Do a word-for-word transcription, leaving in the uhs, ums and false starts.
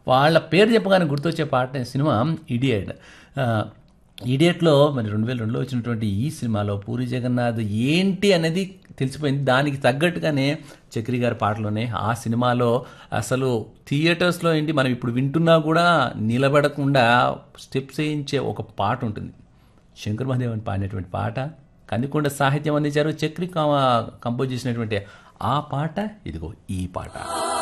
వాళ్ళ పేరు చెప్పగానే గుర్తొచ్చే పాట సినిమా ఇడియట్. ఇడియట్లో మరి రెండు వేల రెండులో వచ్చినటువంటి ఈ సినిమాలో పూరి జగన్నాథ్ ఏంటి అనేది తెలిసిపోయింది. దానికి తగ్గట్టుగానే చక్రి గారి పాటలోనే ఆ సినిమాలో అసలు థియేటర్స్లో ఏంటి మనం ఇప్పుడు వింటున్నా కూడా నిలబడకుండా స్టెప్స్ వేయించే ఒక పాట ఉంటుంది. శంకర్ మహాదేవన్ పాడినటువంటి పాట, కందికొండ సాహిత్యం అందించారు, చక్రి కంపోజ్ చేసినటువంటి ఆ పాట ఇదిగో ఈ పాట.